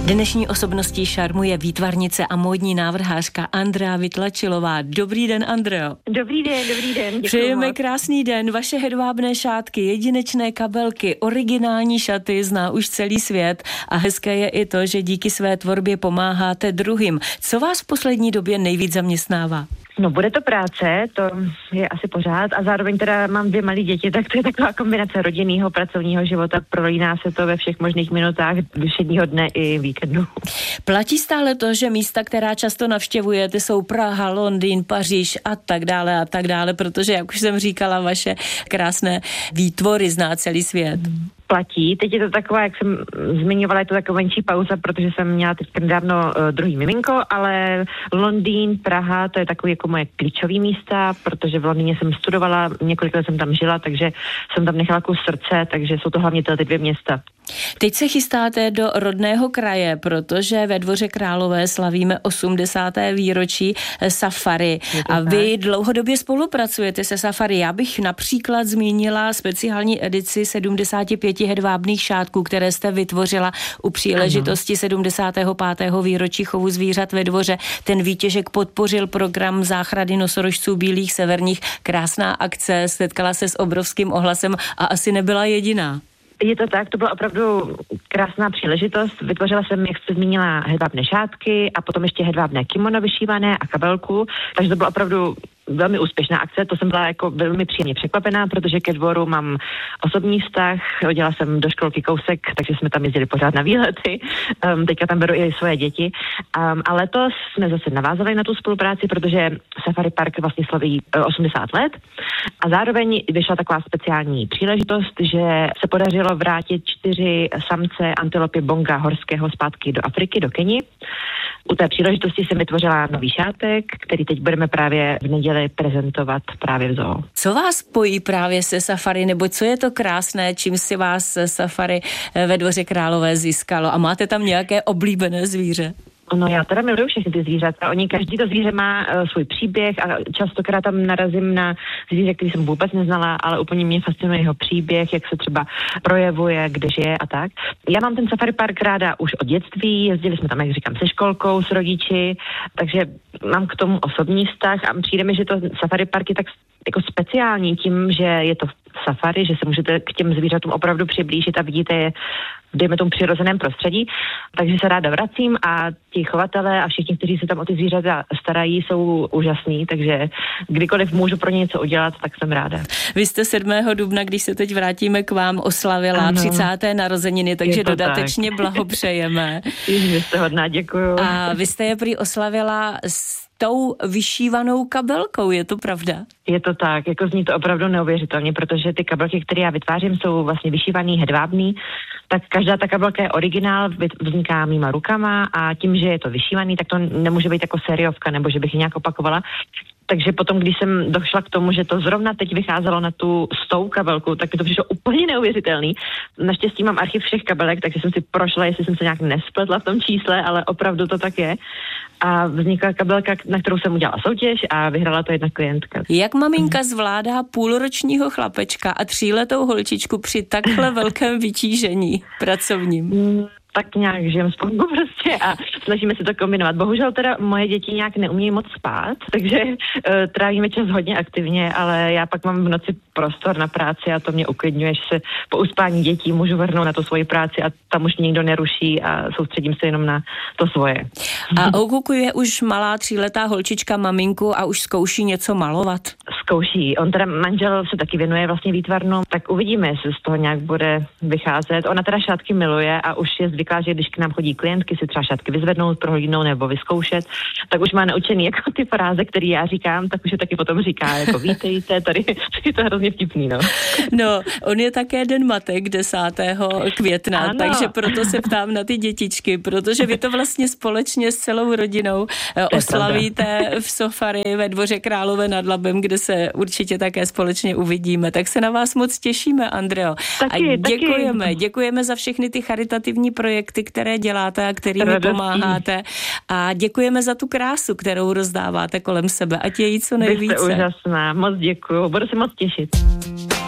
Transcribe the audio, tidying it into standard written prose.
Dnešní osobností šarmu je výtvarnice a módní návrhářka Andrea Vytlačilová. Dobrý den, Andreo. Dobrý den. Přejeme krásný den. Vaše hedvábné šátky, jedinečné kabelky, originální šaty zná už celý svět a hezké je i to, že díky své tvorbě pomáháte druhým. Co vás v poslední době nejvíc zaměstnává? No, bude to práce, to je asi pořád a zároveň teda mám 2 malé děti, tak to je taková kombinace rodinného, pracovního života, prolíná se to ve všech možných minutách všedního dne i víkendu. Platí stále to, že místa, která často navštěvujete, jsou Praha, Londýn, Paříž a tak dále, protože, jak už jsem říkala, vaše krásné výtvory zná celý svět. Platí. Teď je to taková, jak jsem zmiňovala, je to taková menší pauza, protože jsem měla teď nedávno druhý miminko, ale Londýn, Praha, to je takový jako moje klíčové místa, protože v Londýně jsem studovala, několik let jsem tam žila, takže jsem tam nechala kus srdce, takže jsou to hlavně ty 2 města. Teď se chystáte do rodného kraje, protože ve Dvoře Králové slavíme 80. výročí Safari a vy dlouhodobě spolupracujete se Safari. Já bych například zmínila speciální edici 75 hedvábných šátků, které jste vytvořila u příležitosti 75. výročí chovu zvířat ve Dvoře. Ten výtěžek podpořil program záchrany nosorožců bílých severních. Krásná akce, setkala se s obrovským ohlasem a asi nebyla jediná. Je to tak, to byla opravdu krásná příležitost. Vytvořila jsem, jak jste zmínila, hedvábné šátky a potom ještě hedvábné kimono vyšívané a kabelku, takže to byla opravdu velmi úspěšná akce, to jsem byla jako velmi příjemně překvapená, protože ke Dvoru mám osobní vztah, chodila jsem do školky kousek, takže jsme tam jezdili pořád na výlety, teďka tam beru i svoje děti. A letos jsme zase navázali na tu spolupráci, protože Safari Park vlastně slaví 80 let a zároveň vyšla taková speciální příležitost, že se podařilo vrátit 4 samce antilopy bonga horského zpátky do Afriky, do Keni. U té příležitosti jsem vytvořila nový šátek, který teď budeme právě v neděli prezentovat právě v zoo. Co vás spojí právě se Safari, nebo co je to krásné, čím si vás Safari ve Dvoře Králové získalo? A máte tam nějaké oblíbené zvíře? No, já teda miluju všechny ty zvířata. Každý to zvíře má svůj příběh a častokrát tam narazím na zvíře, který jsem vůbec neznala, ale úplně mě fascinuje jeho příběh, jak se třeba projevuje, kde žije a tak. Já mám ten Safari Park ráda už od dětství, jezdili jsme tam, jak říkám, se školkou, s rodiči, takže mám k tomu osobní vztah a přijde mi, že to Safari Park je tak jako speciální tím, že je to safari, že se můžete k těm zvířatům opravdu přiblížit a vidíte je v dejme tomu přirozeném prostředí, takže se ráda vracím a ti chovatelé a všichni, kteří se tam o ty zvířata starají, jsou úžasní, takže kdykoliv můžu pro ně něco udělat, tak jsem ráda. Vy jste 7. dubna, když se teď vrátíme k vám, oslavila 30. narozeniny, takže dodatečně blahopřejeme. Vy jste hodná, děkuju. A vy jste je prý oslavila s tou vyšívanou kabelkou, je to pravda? Je to tak, jako zní to opravdu neuvěřitelně, protože ty kabelky, které já vytvářím, jsou vlastně vyšívaný, hedvábný, tak každá ta kabelka je originál, vzniká mýma rukama a tím, že je to vyšívaný, tak to nemůže být jako sériovka, nebo že bych ji nějak opakovala. Takže potom, když jsem došla k tomu, že to zrovna teď vycházelo na tu 100 kabelku, tak mi to přišlo úplně neuvěřitelný. Naštěstí mám archiv všech kabelek, takže jsem si prošla, jestli jsem se nějak nespletla v tom čísle, ale opravdu to tak je. A vznikla kabelka, na kterou jsem udělala soutěž a vyhrála to jedna klientka. Jak maminka zvládá půlročního chlapečka a 3letou holčičku při takhle velkém vytížení pracovním? Tak nějak žijem spolu prostě a snažíme se to kombinovat. Bohužel teda moje děti nějak neumějí moc spát, takže trávíme čas hodně aktivně, ale já pak mám v noci prostor na práci a to mě uklidňuje, že se po uspání dětí můžu vrhnout na tu svoji práci a tam už nikdo neruší a soustředím se jenom na to svoje. A okukuje už malá 3letá holčička maminku a už zkouší něco malovat? Zkouší. On teda manžel se taky věnuje vlastně výtvarnou, tak uvidíme, jestli z toho nějak bude vycházet. Ona teda šátky miluje a už je zvyklá, že když k nám chodí klientky si třeba šátky vyzvednout, prohlídnout nebo vyzkoušet, tak už má naučený jako ty fráze, které já říkám, tak už je taky potom říká, jako vítejte, tady je to hrozně vtipný, no. No, on je také Den matek 10. května, ano. Takže proto se ptám na ty dětičky, protože vy to vlastně společně s celou rodinou oslavíte v Safari ve Dvoře Králové nad Labem, kde se určitě také společně uvidíme. Tak se na vás moc těšíme, Andreo. Taky, děkujeme za všechny ty charitativní projekty, které děláte a kterými pomáháte. A děkujeme za tu krásu, kterou rozdáváte kolem sebe. Ať je jí co nejvíce. Vy jste úžasná. Moc děkuju. Budu se moc těšit.